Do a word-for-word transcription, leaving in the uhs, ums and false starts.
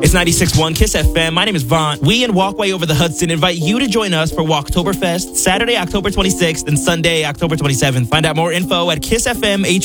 It's ninety-six point one Kiss F M. My name is Vaughn. We and Walkway Over the Hudson invite you to join us for Walktoberfest, Saturday, October twenty-sixth and Sunday, October twenty-seventh. Find out more info at Kiss F M H